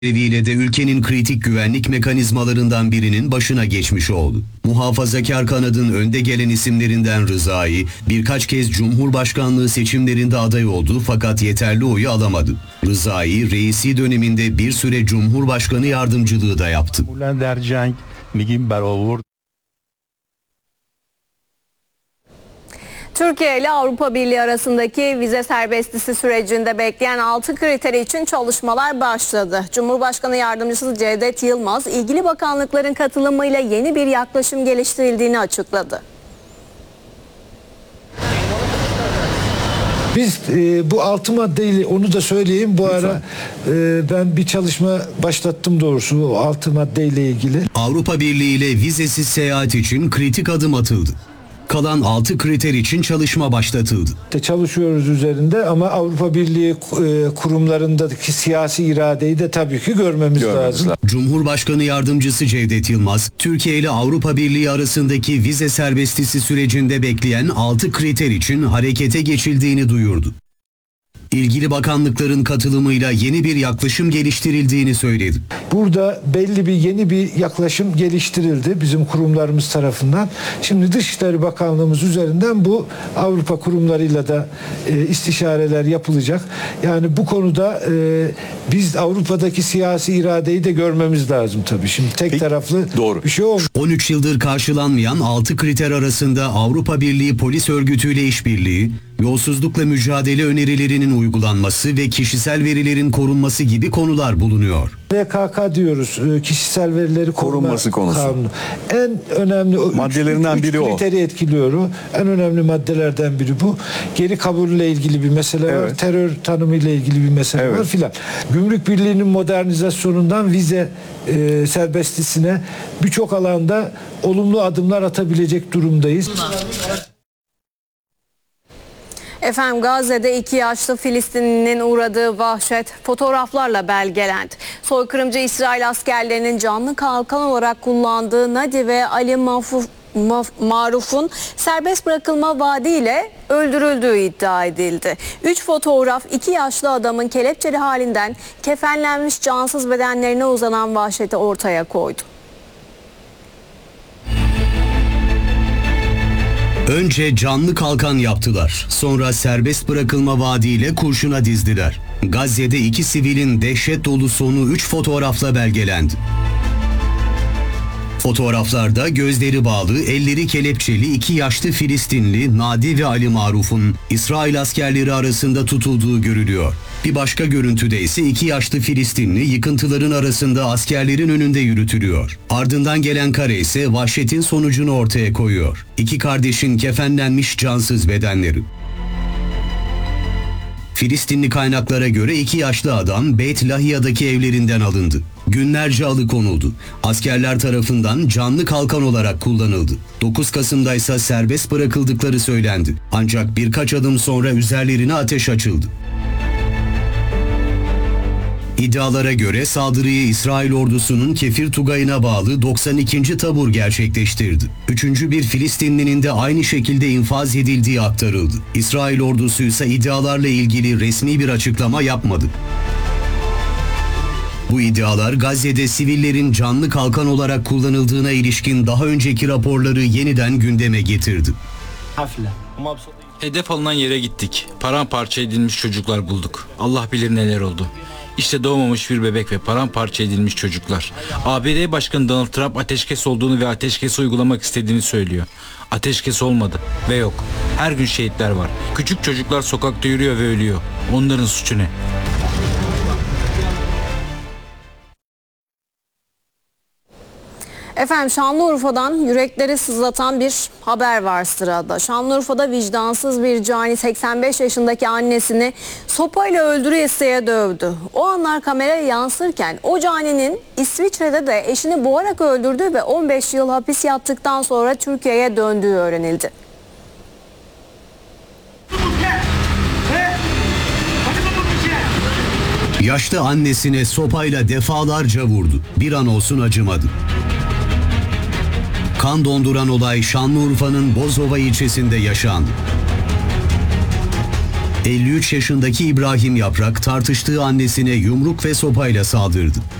Sebebiyle de ülkenin kritik güvenlik mekanizmalarından birinin başına geçmiş oldu. Muhafazakar kanadın önde gelen isimlerinden Rızai, birkaç kez Cumhurbaşkanlığı seçimlerinde aday oldu fakat yeterli oyu alamadı. Rızai, reisi döneminde bir süre Cumhurbaşkanı yardımcılığı da yaptı. Türkiye ile Avrupa Birliği arasındaki vize serbestisi sürecinde bekleyen 6 kriteri için çalışmalar başladı. Cumhurbaşkanı Yardımcısı Cevdet Yılmaz, ilgili bakanlıkların katılımıyla yeni bir yaklaşım geliştirildiğini açıkladı. Biz bu 6 maddeyle, onu da söyleyeyim, bu ara ben bir çalışma başlattım doğrusu o 6 maddeyle ilgili. Avrupa Birliği ile vizesiz seyahat için kritik adım atıldı. Kalan 6 kriter için çalışma başlatıldı. Çalışıyoruz üzerinde ama Avrupa Birliği kurumlarındaki siyasi iradeyi de tabii ki görmemiz lazım. Cumhurbaşkanı Yardımcısı Cevdet Yılmaz, Türkiye ile Avrupa Birliği arasındaki vize serbestisi sürecinde bekleyen 6 kriter için harekete geçildiğini duyurdu. İlgili bakanlıkların katılımıyla yeni bir yaklaşım geliştirildiğini söyledi. Burada belli yeni bir yaklaşım geliştirildi bizim kurumlarımız tarafından. Şimdi Dışişleri Bakanlığımız üzerinden bu Avrupa kurumlarıyla da istişareler yapılacak. Yani bu konuda biz Avrupa'daki siyasi iradeyi de görmemiz lazım tabii. Şimdi tek taraflı bir şey olmuyor. 13 yıldır karşılanmayan 6 kriter arasında Avrupa Birliği Polis Örgütü ile işbirliği, yolsuzlukla mücadele önerilerinin uygulanması ve kişisel verilerin korunması gibi konular bulunuyor. PKK diyoruz, kişisel verileri korunması konusu. Kanunu. En önemli maddelerinden biri o. Kriteri etkiliyor. En önemli maddelerden biri bu. Geri kabulle ilgili bir mesele var. Terör tanımı ile ilgili bir mesele var filan. Gümrük Birliği'nin modernizasyonundan vize serbestisine birçok alanda olumlu adımlar atabilecek durumdayız. Efendim, Gazze'de 2 yaşlı Filistinlinin uğradığı vahşet fotoğraflarla belgelendi. Soykırımcı İsrail askerlerinin canlı kalkan olarak kullandığı Nadi ve Ali Maruf'un serbest bırakılma vaadiyle öldürüldüğü iddia edildi. 3 fotoğraf 2 yaşlı adamın kelepçeli halinden kefenlenmiş cansız bedenlerine uzanan vahşeti ortaya koydu. Önce canlı kalkan yaptılar. Sonra serbest bırakılma vaadiyle kurşuna dizdiler. Gazze'de 2 sivilin dehşet dolu sonu 3 fotoğrafla belgelendi. Fotoğraflarda gözleri bağlı, elleri kelepçeli 2 yaşlı Filistinli Nadi ve Ali Maruf'un İsrail askerleri arasında tutulduğu görülüyor. Bir başka görüntüde ise 2 yaşlı Filistinli yıkıntıların arasında askerlerin önünde yürütülüyor. Ardından gelen kare ise vahşetin sonucunu ortaya koyuyor. 2 kardeşin kefenlenmiş cansız bedenleri. Filistinli kaynaklara göre 2 yaşlı adam Beit Lahiya'daki evlerinden alındı. Günlerce alıkonuldu. Askerler tarafından canlı kalkan olarak kullanıldı. 9 Kasım'da ise serbest bırakıldıkları söylendi. Ancak birkaç adım sonra üzerlerine ateş açıldı. İddialara göre saldırıyı İsrail ordusunun Kefir Tugayı'na bağlı 92. Tabur gerçekleştirdi. 3. bir Filistinlinin de aynı şekilde infaz edildiği aktarıldı. İsrail ordusu ise iddialarla ilgili resmi bir açıklama yapmadı. Bu iddialar Gazze'de sivillerin canlı kalkan olarak kullanıldığına ilişkin daha önceki raporları yeniden gündeme getirdi. Hedef alınan yere gittik. Paramparça edilmiş çocuklar bulduk. Allah bilir neler oldu. İşte doğmamış bir bebek ve paramparça edilmiş çocuklar. ABD Başkanı Donald Trump ateşkes olduğunu ve ateşkes uygulamak istediğini söylüyor. Ateşkes olmadı ve yok. Her gün şehitler var. Küçük çocuklar sokakta yürüyor ve ölüyor. Onların suçu ne? Efendim, Şanlıurfa'dan yürekleri sızlatan bir haber var sırada. Şanlıurfa'da vicdansız bir cani 85 yaşındaki annesini sopayla öldüresiye dövdü. O anlar kameraya yansırken o caninin İsviçre'de de eşini boğarak öldürdüğü ve 15 yıl hapis yattıktan sonra Türkiye'ye döndüğü öğrenildi. Yaşlı annesine sopayla defalarca vurdu. Bir an olsun acımadı. Kan donduran olay Şanlıurfa'nın Bozova ilçesinde yaşandı. 53 yaşındaki İbrahim Yaprak tartıştığı annesine yumruk ve sopayla saldırdı.